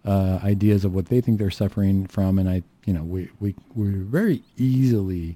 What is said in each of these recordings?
ideas of what they think they're suffering from, and we very easily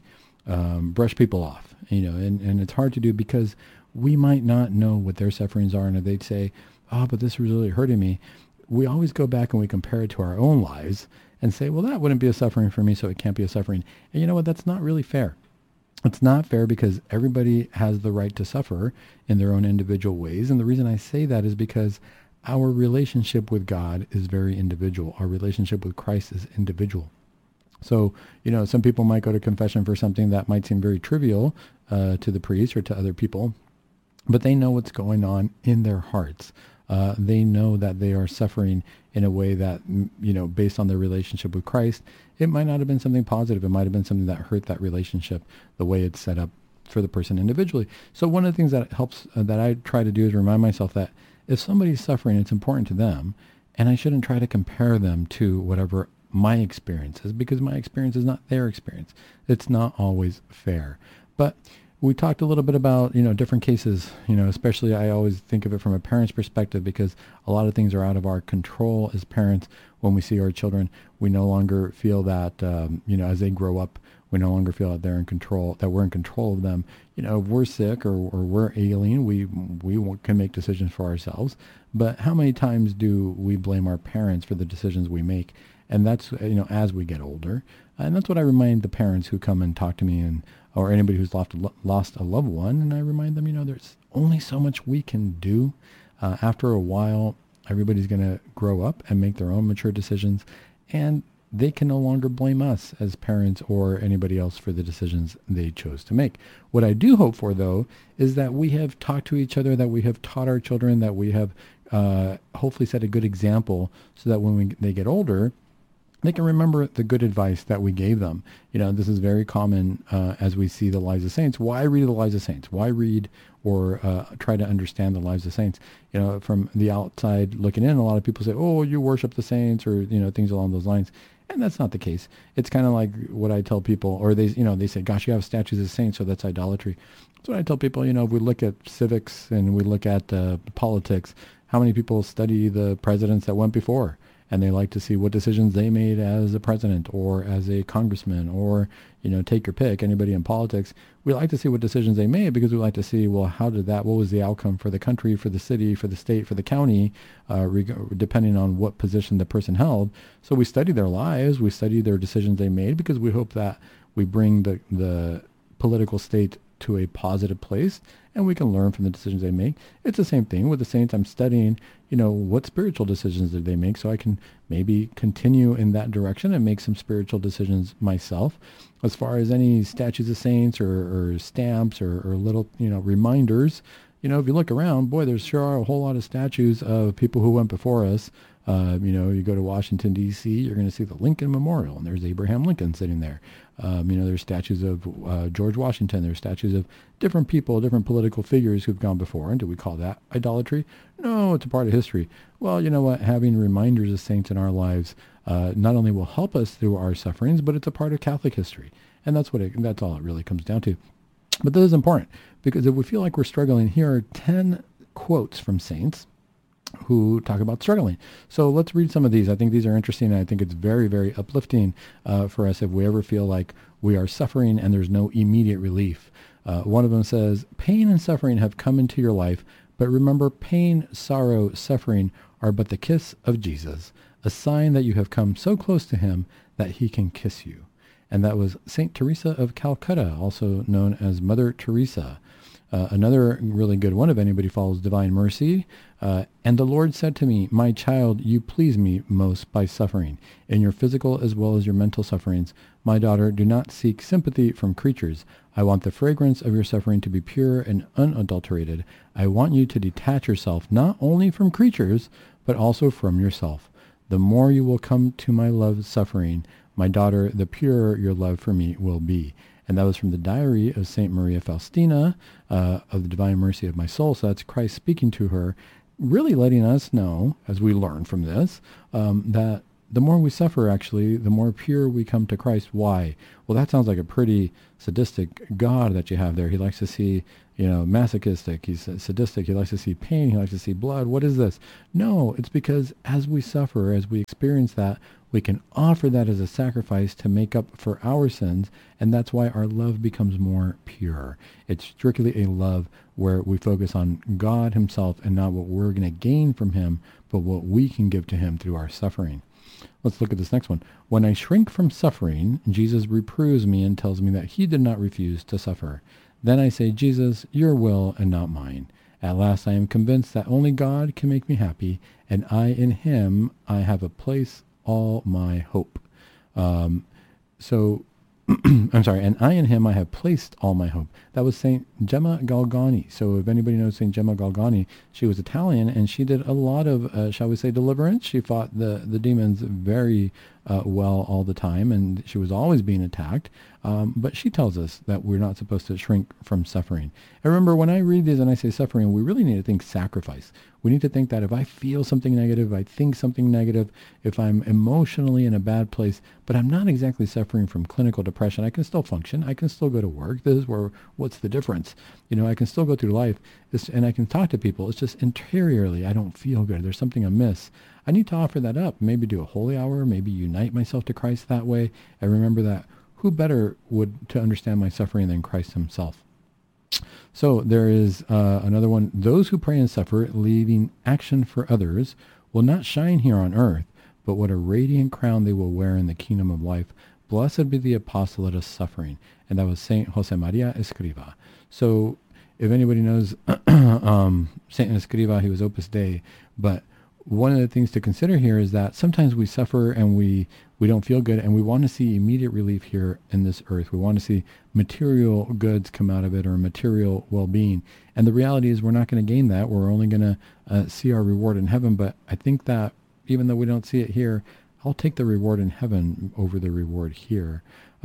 brush people off, and it's hard to do because we might not know what their sufferings are, and if they'd say, "Oh, but this is really hurting me," we always go back and we compare it to our own lives and say, "Well, that wouldn't be a suffering for me, so it can't be a suffering." And you know what? That's not really fair. It's not fair because everybody has the right to suffer in their own individual ways. And the reason I say that is because our relationship with God is very individual. Our relationship with Christ is individual. So, some people might go to confession for something that might seem very trivial to the priest or to other people, but they know what's going on in their hearts. They know that they are suffering in a way that, based on their relationship with Christ, it might not have been something positive. It might have been something that hurt that relationship, the way it's set up for the person individually. So one of the things that helps, that I try to do is remind myself that if somebody's suffering, it's important to them, and I shouldn't try to compare them to whatever my experience is, because my experience is not their experience. It's not always fair. But we talked a little bit about, different cases, especially I always think of it from a parent's perspective, because a lot of things are out of our control as parents. When we see our children, we no longer feel that, as they grow up, we no longer feel that they're in control, that we're in control of them. If we're sick or we're ailing, we can make decisions for ourselves. But how many times do we blame our parents for the decisions we make? And that's, as we get older. And that's what I remind the parents who come and talk to me, or anybody who's lost a loved one. And I remind them, there's only so much we can do. After a while, everybody's going to grow up and make their own mature decisions. And they can no longer blame us as parents or anybody else for the decisions they chose to make. What I do hope for, though, is that we have talked to each other, that we have taught our children, that we have hopefully set a good example so that when they get older, they can remember the good advice that we gave them. This is very common as we see the lives of saints. Why read the lives of saints? Why read or try to understand the lives of saints? From the outside looking in, a lot of people say, "Oh, you worship the saints," or things along those lines. And that's not the case. It's kind of like what I tell people, or they say, "Gosh, you have statues of saints, so that's idolatry." That's what I tell people. If we look at civics and we look at politics, how many people study the presidents that went before? And they like to see what decisions they made as a president or as a congressman, or, take your pick, anybody in politics. We like to see what decisions they made because we like to see, well, what was the outcome for the country, for the city, for the state, for the county, depending on what position the person held. So we study their lives, we study their decisions they made, because we hope that we bring the political state to a positive place, and we can learn from the decisions they make. It's the same thing with the saints. I'm studying, what spiritual decisions did they make, so I can maybe continue in that direction and make some spiritual decisions myself. As far as any statues of saints or stamps or little, reminders, if you look around, boy, there's sure are a whole lot of statues of people who went before us. You go to Washington, D.C., you're going to see the Lincoln Memorial, and there's Abraham Lincoln sitting there. There's statues of George Washington. There's statues of different people, different political figures who've gone before. And do we call that idolatry? No, it's a part of history. Well, you know what? Having reminders of saints in our lives not only will help us through our sufferings, but it's a part of Catholic history. And that's all it really comes down to. But this is important, because if we feel like we're struggling, here are 10 quotes from saints who talk about struggling. So let's read some of these. I think these are interesting, and I think it's very, very uplifting for us if we ever feel like we are suffering and there's no immediate relief. One of them says, "Pain and suffering have come into your life, but remember, pain, sorrow, suffering are but the kiss of Jesus, a sign that you have come so close to him that he can kiss you." And that was Saint Teresa of Calcutta, also known as Mother Teresa. Another really good one, if anybody follows Divine Mercy. "And the Lord said to me, 'My child, you please me most by suffering, in your physical as well as your mental sufferings. My daughter, do not seek sympathy from creatures. I want the fragrance of your suffering to be pure and unadulterated. I want you to detach yourself not only from creatures, but also from yourself. The more you will come to my love suffering, my daughter, the purer your love for me will be." And that was from the diary of St. Maria Faustina of the Divine Mercy of My Soul. So that's Christ speaking to her, really letting us know, as we learn from this, that the more we suffer, actually, the more pure we come to Christ. Why? Well, that sounds like a pretty sadistic God that you have there. He likes to see, masochistic. He's sadistic. He likes to see pain. He likes to see blood. What is this? No, it's because as we suffer, as we experience that, we can offer that as a sacrifice to make up for our sins, and that's why our love becomes more pure. It's strictly a love where we focus on God himself and not what we're going to gain from him, but what we can give to him through our suffering. Let's look at this next one. When I shrink from suffering, Jesus reproves me and tells me that he did not refuse to suffer. Then I say, Jesus, your will and not mine. At last I am convinced that only God can make me happy, and in him I have a place all my hope. I'm sorry, and in him I have placed all my hope. That was Saint Gemma Galgani. So if anybody knows Saint Gemma Galgani, she was Italian, and she did a lot of, shall we say, deliverance. She fought the demons very well all the time, and she was always being attacked. But she tells us that we're not supposed to shrink from suffering. And remember, when I read these and I say suffering, we really need to think sacrifice. We need to think that if I feel something negative, if I think something negative, if I'm emotionally in a bad place, but I'm not exactly suffering from clinical depression, I can still function. I can still go to work. This is what's the difference? I can still go through life and I can talk to people. It's just interiorly, I don't feel good. There's something amiss. I need to offer that up. Maybe do a holy hour, maybe unite myself to Christ that way. And remember that who better would to understand my suffering than Christ himself? So there is another one. Those who pray and suffer, leaving action for others, will not shine here on earth, but what a radiant crown they will wear in the kingdom of life. Blessed be the apostolate of suffering. And that was Saint Josemaria Escriva. So if anybody knows Saint Escriva, he was Opus Dei. But one of the things to consider here is that sometimes we suffer and we don't feel good, and we want to see immediate relief here in this earth. We want to see material goods come out of it, or material well-being. And the reality is we're not going to gain that. We're only going to see our reward in heaven. But I think that even though we don't see it here, I'll take the reward in heaven over the reward here.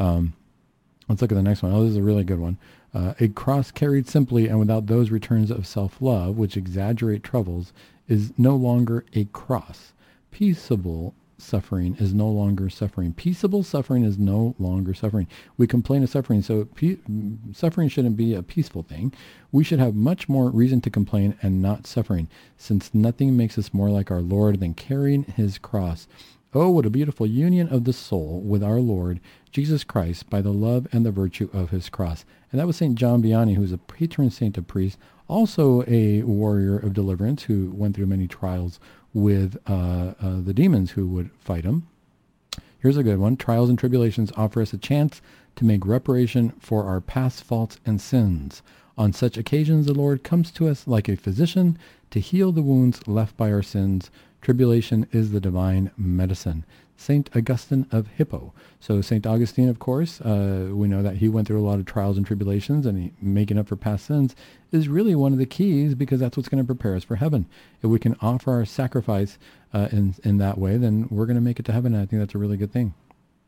Let's look at the next one. Oh, this is a really good one. A cross carried simply and without those returns of self-love, which exaggerate troubles, is no longer a cross. Peaceable suffering is no longer suffering. Peaceable suffering is no longer suffering. We complain of suffering, so suffering shouldn't be a peaceful thing. We should have much more reason to complain and not suffering, since nothing makes us more like our Lord than carrying his cross. Oh, what a beautiful union of the soul with our Lord Jesus Christ by the love and the virtue of his cross. And that was St. John Vianney, who was a patron saint of priests, also a warrior of deliverance who went through many trials with the demons who would fight him. Here's a good one. Trials and tribulations offer us a chance to make reparation for our past faults and sins. On such occasions, the Lord comes to us like a physician to heal the wounds left by our sins. Tribulation is the divine medicine. Saint Augustine of Hippo. So Saint Augustine, of course, we know that he went through a lot of trials and tribulations, and making up for past sins is really one of the keys, because that's what's going to prepare us for heaven. If we can offer our sacrifice in that way, then we're going to make it to heaven, and I think that's a really good thing.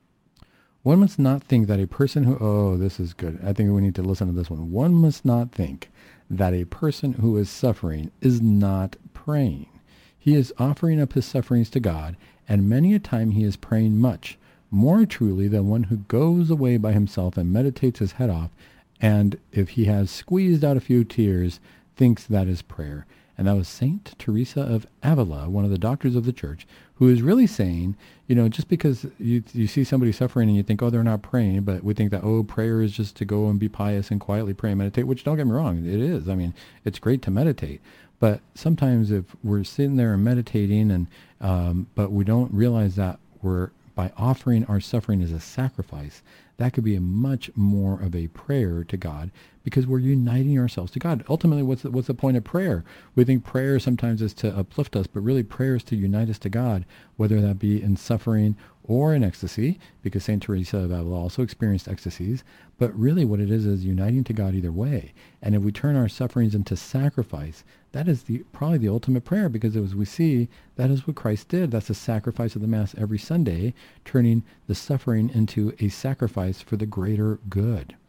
One must not think that a person who... Oh, this is good. I think we need to listen to this one. One must not think that a person who is suffering is not praying. He is offering up his sufferings to God, and many a time he is praying much, more truly than one who goes away by himself and meditates his head off, and if he has squeezed out a few tears, thinks that is prayer. And that was Saint Teresa of Avila, one of the doctors of the church, who is really saying, just because you see somebody suffering and you think, oh, they're not praying, but we think that, oh, prayer is just to go and be pious and quietly pray and meditate, which, don't get me wrong, it is. I mean, it's great to meditate. But sometimes if we're sitting there and meditating, and but we don't realize that by offering our suffering as a sacrifice, that could be a much more of a prayer to God, because we're uniting ourselves to God. Ultimately, what's the point of prayer? We think prayer sometimes is to uplift us, but really prayer is to unite us to God, whether that be in suffering or in ecstasy, because Saint Teresa of Avila also experienced ecstasies. But really what it is uniting to God either way. And if we turn our sufferings into sacrifice, that is probably the ultimate prayer, because as we see, that is what Christ did. That's the sacrifice of the Mass every Sunday, turning the suffering into a sacrifice for the greater good.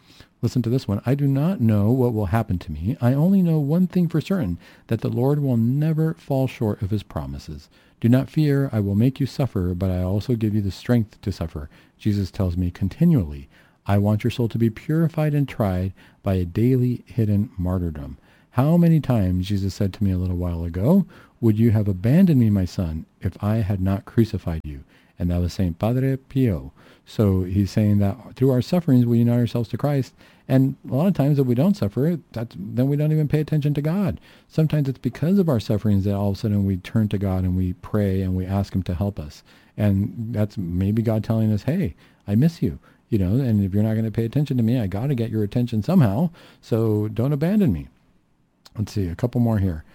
Listen to this one. I do not know what will happen to me. I only know one thing for certain, that the Lord will never fall short of his promises. Do not fear, I will make you suffer, but I also give you the strength to suffer. Jesus tells me continually, I want your soul to be purified and tried by a daily hidden martyrdom. How many times, Jesus said to me a little while ago, would you have abandoned me, my son, if I had not crucified you? And that was St. Padre Pio. So he's saying that through our sufferings, we unite ourselves to Christ. And a lot of times if we don't suffer, then we don't even pay attention to God. Sometimes it's because of our sufferings that all of a sudden we turn to God and we pray and we ask him to help us. And that's maybe God telling us, hey, I miss you. And if you're not going to pay attention to me, I got to get your attention somehow. So don't abandon me. Let's see, a couple more here.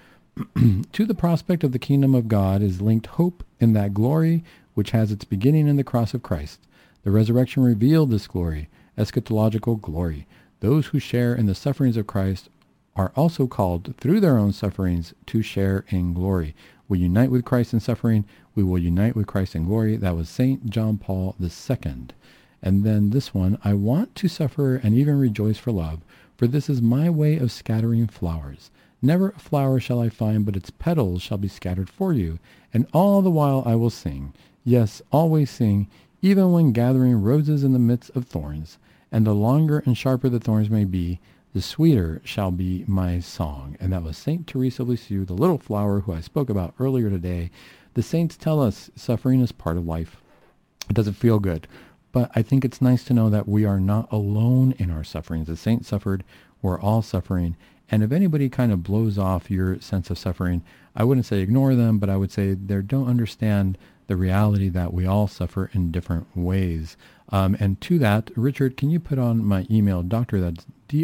To the prospect of the kingdom of God is linked hope in that glory which has its beginning in the cross of Christ. The resurrection revealed this glory, eschatological glory. Those who share in the sufferings of Christ are also called, through their own sufferings, to share in glory. We unite with Christ in suffering, we will unite with Christ in glory. That was St. John Paul II. And then this one, I want to suffer and even rejoice for love, for this is my way of scattering flowers. Never a flower shall I find, but its petals shall be scattered for you, and all the while I will sing. Yes, always sing, even when gathering roses in the midst of thorns. And the longer and sharper the thorns may be, the sweeter shall be my song. And that was St. Teresa of Lisieux, the little flower who I spoke about earlier today. The saints tell us suffering is part of life. It doesn't feel good. But I think it's nice to know that we are not alone in our sufferings. The saints suffered. We're all suffering. And if anybody kind of blows off your sense of suffering, I wouldn't say ignore them, but I would say they don't understand the reality that we all suffer in different ways. And to that, Richard, can you put on my email, doctor, that's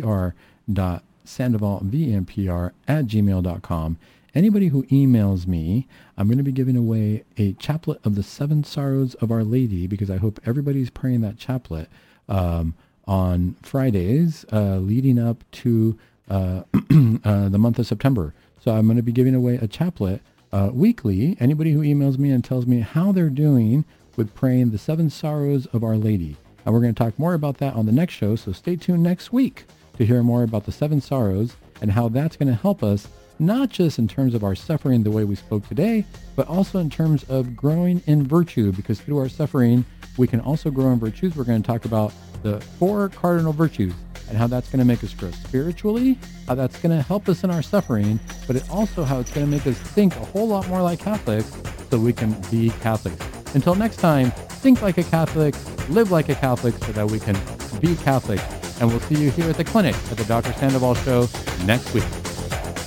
dr.sandoval@gmail.com. Anybody who emails me, I'm going to be giving away a chaplet of the 7 Sorrows of Our Lady, because I hope everybody's praying that chaplet on Fridays leading up to the month of September. So I'm going to be giving away a chaplet weekly. Anybody who emails me and tells me how they're doing with praying the 7 Sorrows of Our Lady. And we're going to talk more about that on the next show, so stay tuned next week to hear more about the 7 Sorrows and how that's going to help us, not just in terms of our suffering the way we spoke today, but also in terms of growing in virtue, because through our suffering, we can also grow in virtues. We're going to talk about the 4 cardinal virtues and how that's going to make us grow spiritually, how that's going to help us in our suffering, but it also how it's going to make us think a whole lot more like Catholics so we can be Catholics. Until next time, think like a Catholic, live like a Catholic so that we can be Catholic. And we'll see you here at the clinic at the Dr. Sandoval Show next week.